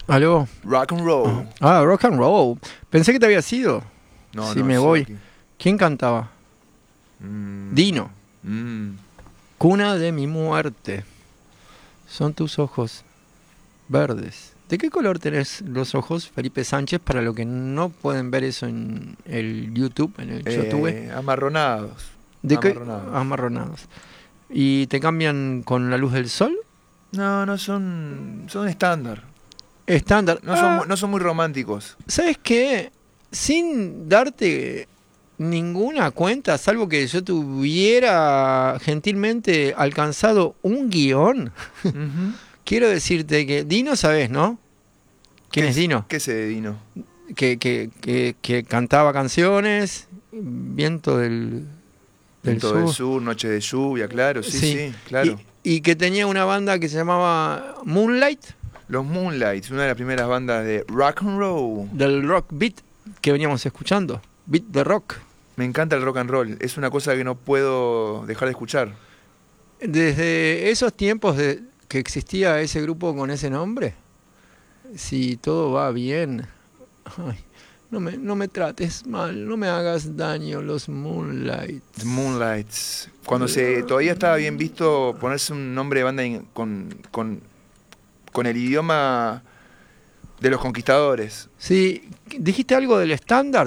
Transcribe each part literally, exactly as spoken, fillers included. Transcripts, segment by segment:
Aló. Rock and roll. Ah, rock and roll. Pensé que te había sido. No, Si no, me sí, voy. aquí. ¿Quién cantaba? Mm, Dino. mm. Cuna de mi muerte. Son tus ojos verdes. ¿De qué color tenés los ojos, Felipe Sánchez? Para los que no pueden ver eso en el YouTube, en el YouTube. Eh, amarronados. ¿De qué? amarronados. Amarronados. ¿Y te cambian con la luz del sol? No, no son. Son estándar. Estándar. No, Ah, son, mu- no son muy románticos. ¿sabes qué? Sin darte ninguna cuenta, salvo que yo tuviera gentilmente alcanzado un guión, Ujú. quiero decirte que Dino, ¿sabes, no? ¿Quién ¿Qué es Dino? ¿Qué se de Dino? Que, que, que, que cantaba canciones, Viento del, del Viento Sur. del Sur, Noche de Lluvia, claro, sí, sí, claro. Y, y que tenía una banda que se llamaba Moonlight, Los Moonlights, una de las primeras bandas de rock and roll. del rock beat que veníamos escuchando. Beat de rock. Me encanta el rock and roll, es una cosa que no puedo dejar de escuchar. Desde esos tiempos de que existía ese grupo con ese nombre, si todo va bien, ay, no me, no me trates mal, no me hagas daño, los Moonlights. The Moonlights. Cuando se todavía estaba bien visto ponerse un nombre de banda in- con, con, con el idioma de los conquistadores. Sí, dijiste algo del estándar.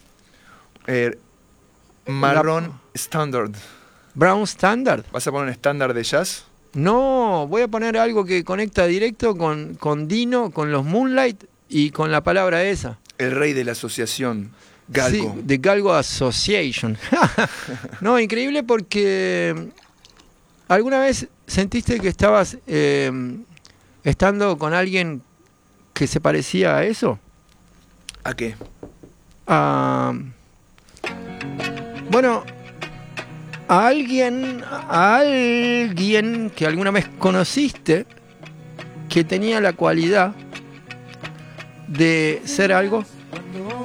Eh, marrón Standard. Brown Standard. ¿Vas a poner un estándar de jazz? No, voy a poner algo que conecta directo con, con Dino, con los Moonlight y con la palabra esa. El rey de la asociación, Galgo. Sí, de Galgo Association. No, increíble porque ¿alguna vez sentiste que estabas eh, estando con alguien que se parecía a eso? ¿A qué? A, bueno, a alguien, a alguien que alguna vez conociste que tenía la cualidad de ser algo